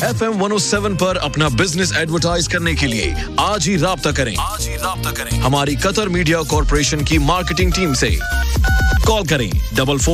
FM 107 पर अपना business advertise करने के लिए आज ही राब्ता करें हमारी कतर मीडिया कॉर्पोरेशन की मार्केटिंग टीम से। कॉल करें 44